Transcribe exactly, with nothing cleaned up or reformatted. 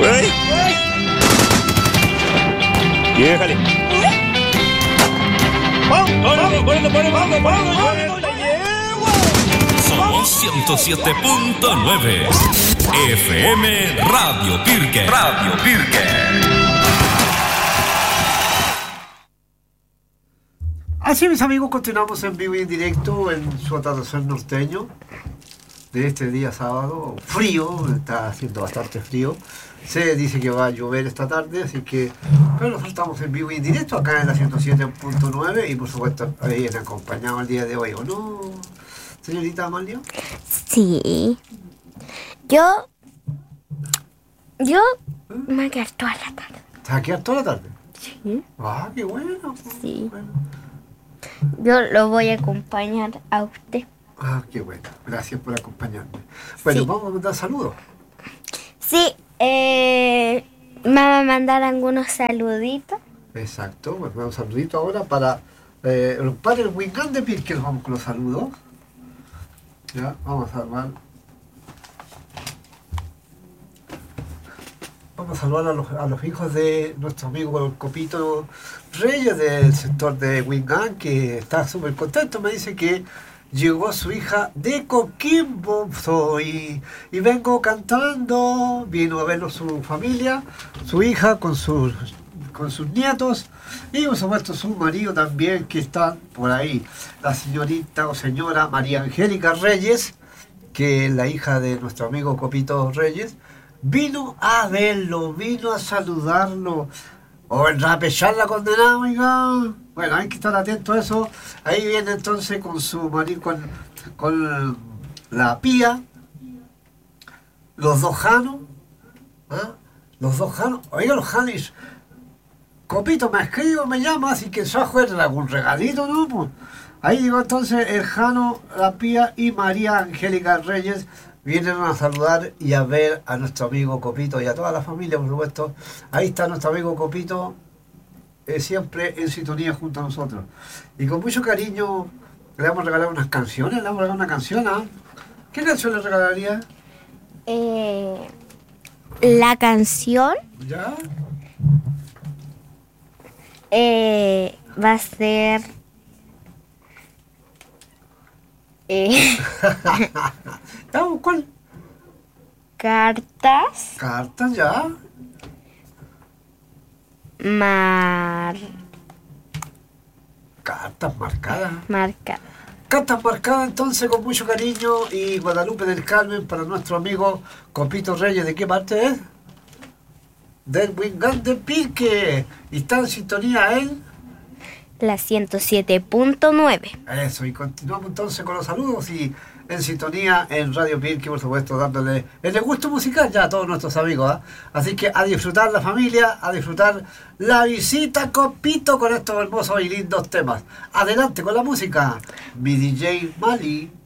¡Uy! ¡Déjale! ¡Vamos! ¡Vamos! ¡Vamos! ¡Vamos! ¡Vamos! Somos ciento siete punto nueve F M Radio Pirque. Radio Pirque. Así, mis amigos, continuamos en vivo y en directo en su atardecer norteño de este día sábado. Frío, está haciendo bastante frío. Se dice que va a llover esta tarde, así que... Pero nosotros estamos en vivo y en directo acá en la ciento siete punto nueve y por supuesto ahí han acompañado el día de hoy, ¿o no, señorita Amalia? Sí. Yo... Yo me voy a quedar toda la tarde. ¿Te vas a quedar toda la tarde? Sí. Ah, qué bueno. Pues, Sí. bueno. Yo lo voy a acompañar a usted. Ah, qué bueno. Gracias por acompañarme. Bueno, Sí. vamos a mandar saludos. Sí, eh, me va a mandar algunos saluditos. Exacto. Bueno, un saludito ahora para eh, el padre Wingán de Pirque. Vamos con los saludos. Ya, vamos a saludar. Vamos a saludar a los, a los hijos de nuestro amigo el Copito Reyes del sector de Wingán, que está súper contento. Me dice que llegó su hija de Coquimbo y, y vengo cantando. Vino a verlo su familia, su hija con sus, con sus nietos y por supuesto su marido también, que está por ahí. La señorita o señora María Angélica Reyes, que es la hija de nuestro amigo Copito Reyes, vino a verlo, vino a saludarlo. O en rapechar la condenada, oiga. Bueno, hay que estar atento a eso. Ahí viene entonces con su marido, con, con la Pía, los dos Janos, ¿ah? Los dos Janos. Oiga, los Janis, Copito me escribe, me llama, así que se va a jugar algún regalito, ¿no? Pues ahí llegó entonces el Jano, la Pía y María Angélica Reyes. Vienen a saludar y a ver a nuestro amigo Copito y a toda la familia, por supuesto. Ahí está nuestro amigo Copito, eh, siempre en sintonía junto a nosotros. Y con mucho cariño le vamos a regalar unas canciones, le vamos a regalar una canción, ¿ah? ¿Qué canción le regalaría? Eh, la canción ¿Ya? eh, va a ser... Eh, ¿Ya? ¿Cuál? cartas Cartas, ya. mar... Cartas marcadas. marca. Cartas marcadas entonces con mucho cariño y Guadalupe del Carmen para nuestro amigo Copito Reyes. ¿De qué parte es? Del Wingán de Pirque. Y está en sintonía él. La ciento siete punto nueve. Eso, y continuamos entonces con los saludos y en sintonía en Radio Pirque, por supuesto, dándole el gusto musical ya a todos nuestros amigos, ¿eh? Así que a disfrutar la familia, a disfrutar la visita Copito con estos hermosos y lindos temas. Adelante con la música, mi D J Mali.